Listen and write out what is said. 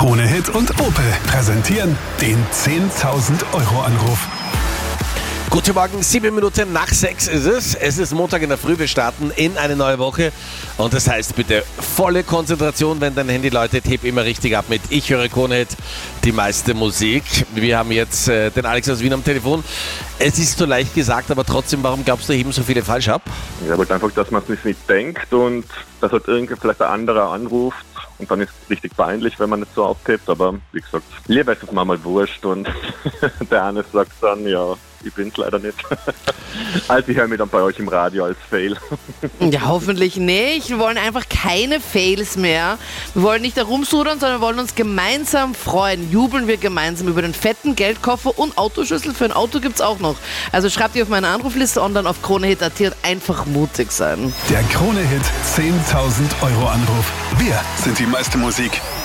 Krone Hit und Opel präsentieren den 10.000 Euro Anruf. Guten Morgen, 7 Minuten nach 6 ist es. Es ist Montag in der Früh, wir starten in eine neue Woche. Und das heißt bitte volle Konzentration, wenn dein Handy läutet, heb immer richtig ab mit Ich höre Krone Hit, die meiste Musik. Wir haben jetzt den Alex aus Wien am Telefon. Es ist so leicht gesagt, aber trotzdem, warum glaubst du, heben so viele falsch ab? Ja, aber einfach, dass man es nicht denkt und dass halt irgendwie vielleicht ein anderer anruft. Und dann ist es richtig peinlich, wenn man nicht so aufhebt. Aber wie gesagt, lieber ist es mal wurscht. Und der eine sagt dann, ja, ich bin's leider nicht. Also ich höre mich dann bei euch im Radio als Fail. Ja, hoffentlich nicht. Wir wollen einfach keine Fails mehr. Wir wollen nicht herumsudern, sondern wir wollen uns gemeinsam freuen. Jubeln wir gemeinsam über den fetten Geldkoffer und Autoschlüssel für ein Auto gibt's auch noch. Also schreibt ihr auf meine Anrufliste online auf KroneHit.at und einfach mutig sein. Der Krone Hit 10.000 Euro Anruf. Wir sind die meiste Musik.